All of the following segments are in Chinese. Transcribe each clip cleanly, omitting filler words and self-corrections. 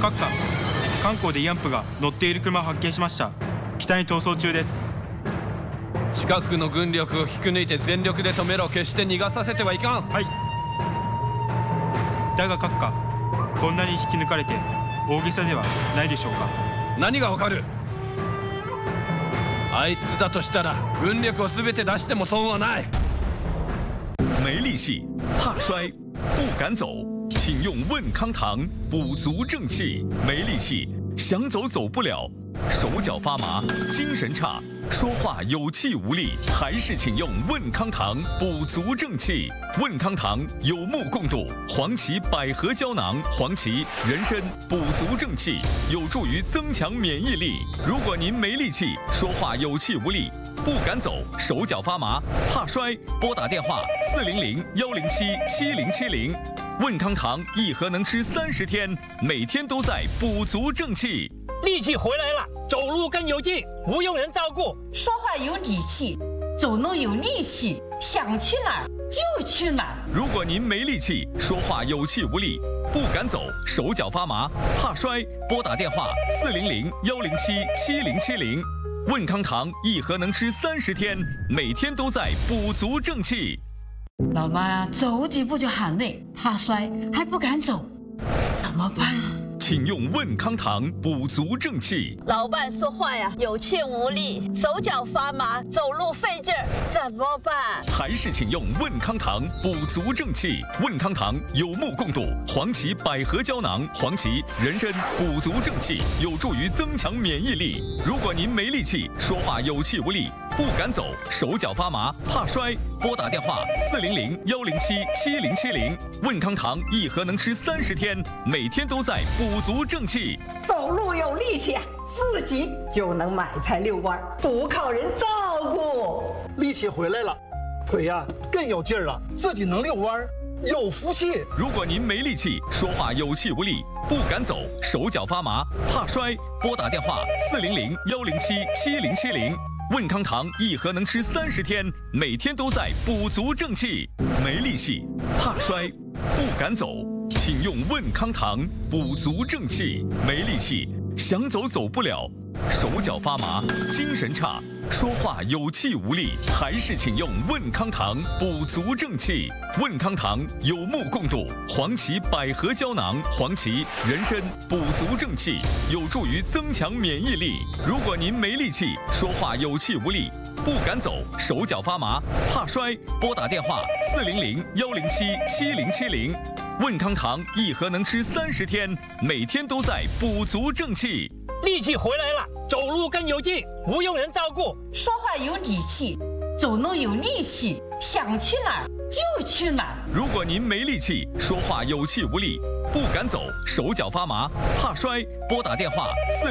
閣下、韓国で慰安婦が乗っている車を発見しました。北に逃走中です。 近くの軍力を引き抜いて全力で止めろ。決して逃がさせてはいかん。 はい。だが閣下、こんなに引き抜かれて大げさではないでしょうか。 何がわかる。あいつだとしたら軍力を全て出しても損はない。 没力气，怕摔，不敢走，请用问康堂补足正气。没力气，想走走不了，手脚发麻，精神差，说话有气无力，还是请用问康堂补足正气。问康堂有目共睹，黄芪百合胶囊、黄芪、人参补足正气，有助于增强免疫力。如果您没力气，说话有气无力，不敢走，手脚发麻，怕摔，拨打电话400-107-7070。问康堂一盒能吃30天，每天都在补足正气。 力气回来了，走路更有劲，不用人照顾， 说话有底气，走路有力气，想去哪儿就去哪儿。 如果您没力气，说话有气无力，不敢走，手脚发麻，怕摔，拨打电话400-107-7070。问康堂一盒能吃30天，每天都在补足正气。 老妈呀，走几步就喊累，怕摔还不敢走，怎么办啊？ 请用问康堂补足正气。 老伴说话呀有气无力，手脚发麻，走路费劲儿，怎么办？ 还是请用问康堂补足正气。问康堂有目共睹，黄芪百合胶囊、黄芪、人参补足正气，有助于增强免疫力。如果您没力气，说话有气无力，不敢走，手脚发麻，怕摔，拨打电话400-107-7070。问康堂一盒能吃30天，每天都在补足正气。 走路有力气，自己就能买菜遛弯，不靠人照顾。 力气回来了，腿呀更有劲儿了，自己能遛弯，有福气。 如果您没力气，说话有气无力，不敢走，手脚发麻，怕摔，拨打电话400-107-7070。问康堂一盒能吃30天，每天都在补足正气。没力气，怕摔，不敢走，请用问康堂补足正气。没力气，想走走不了，手脚发麻，精神差，说话有气无力，还是请用问康堂补足正气。问康堂有目共睹，黄芪百合胶囊、黄芪、人参补足正气，有助于增强免疫力。如果您没力气，说话有气无力，不敢走，手脚发麻，怕摔，拨打电话400-107-7070。问康堂一盒能吃30天，每天都在补足正气。 力气回来了，走路更有劲，不用人照顾， 说话有底气，走路有力气，想去哪儿就去哪儿。 如果您没力气，说话有气无力，不敢走，手脚发麻，怕摔，拨打电话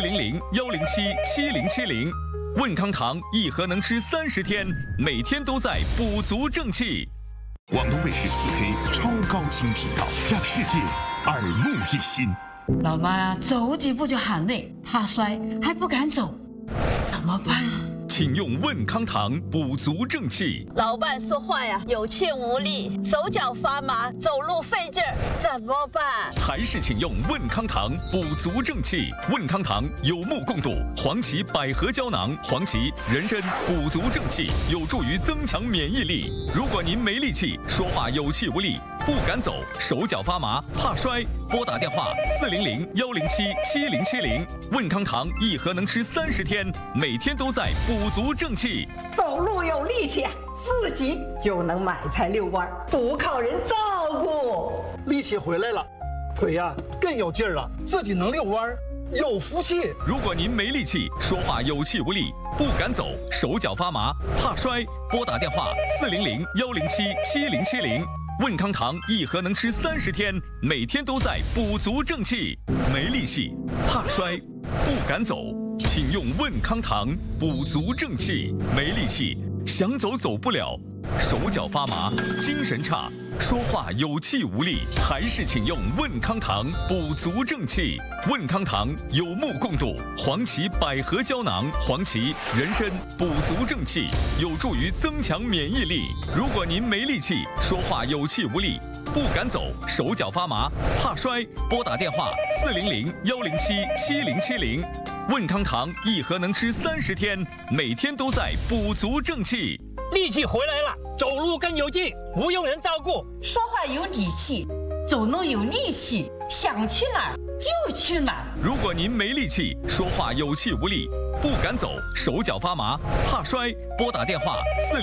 400-107-7070。问康堂一盒能吃30天，每天都在补足正气。 广东卫视4K 超高清频道，让世界耳目一新。 老妈呀，走几步就喊累，怕摔还不敢走，怎么办啊？ 请用问康堂补足正气。 老伴说话呀有气无力，手脚发麻，走路费劲儿，怎么办？ 还是请用问康堂补足正气。问康堂有目共睹，黄芪百合胶囊、黄芪、人参补足正气，有助于增强免疫力。如果您没力气，说话有气无力，不敢走，手脚发麻，怕摔，拨打电话400-107-7070。问康堂一盒能吃30天，每天都在补足正气。 走路有力气，自己就能买菜遛弯，不靠人照顾。 力气回来了，腿呀更有劲儿了，自己能遛弯，有福气。 如果您没力气，说话有气无力，不敢走，手脚发麻，怕摔，拨打电话400-107-7070。问康堂一盒能吃30天，每天都在补足正气。没力气，怕摔，不敢走，请用问康堂补足正气。没力气， 想走走不了，手脚发麻，精神差，说话有气无力，还是请用问康堂补足正气。问康堂有目共睹，黄芪百合胶囊、黄芪、人参补足正气，有助于增强免疫力。如果您没力气，说话有气无力，不敢走，手脚发麻，怕摔，拨打电话400-107-7070。问康堂一盒能吃30天，每天都在补足正气。 力气回来了，走路更有劲，不用人照顾， 说话有底气，走路有力气，想去哪儿就去哪儿。 如果您没力气，说话有气无力，不敢走，手脚发麻，怕摔，拨打电话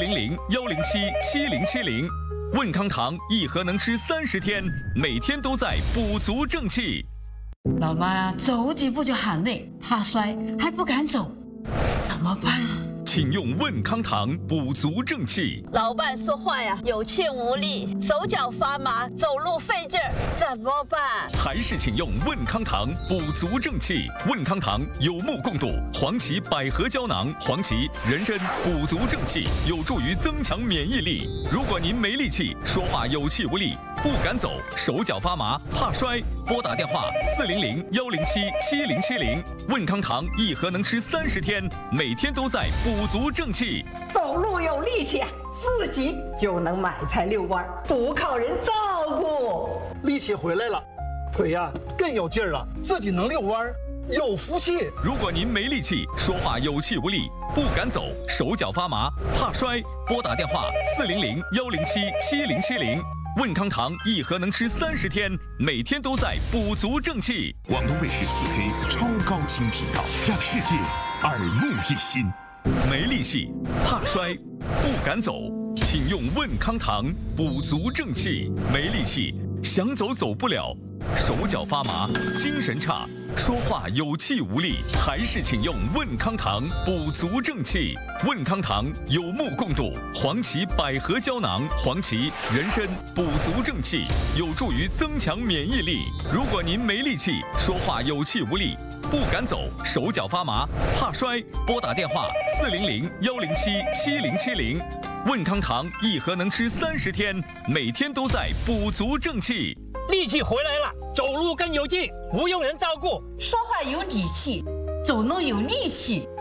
400-107-7070。问康堂一盒能吃30天，每天都在补足正气。 老妈呀，走几步就喊累，怕摔，还不敢走，怎么办？ 请用问康堂补足正气。 老伴说话呀有气无力，手脚发麻，走路费劲儿，怎么办？ 还是请用问康堂补足正气。问康堂有目共睹，黄芪百合胶囊、黄芪、人参补足正气，有助于增强免疫力。如果您没力气，说话有气无力，不敢走，手脚发麻，怕摔，拨打电话400-107-7070。问康堂一盒能吃30天，每天都在补足正气。 走路有力气，自己就能买菜遛弯，不靠人照顾。 力气回来了，腿呀更有劲儿了，自己能遛弯，有福气。 如果您没力气，说话有气无力，不敢走，手脚发麻，怕摔，拨打电话400-107-7070。问康堂一盒能吃30天，每天都在补足正气。 广东卫视4K 超高清频道，让世界耳目一新。 没力气，怕摔，不敢走，请用问康堂补足正气。没力气，想走走不了，手脚发麻，精神差，说话有气无力，还是请用问康堂补足正气。问康堂有目共睹，黄芪百合胶囊、黄芪、人参补足正气，有助于增强免疫力。如果您没力气，说话有气无力，不敢走，手脚发麻，怕摔，拨打电话400-107-7070。问康堂一盒能吃30天，每天都在补足正气。 力气回来了，走路更有劲，不用人照顾， 说话有底气，走路有力气，